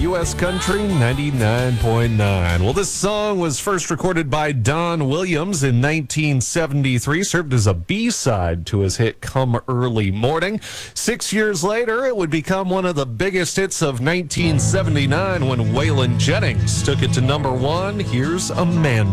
U.S. Country 99.9. Well, this song was first recorded by Don Williams in 1973, served as a B-side to his hit Come Early Morning. 6 years later, it would become one of the biggest hits of 1979 when Waylon Jennings took it to number one. Here's Amanda.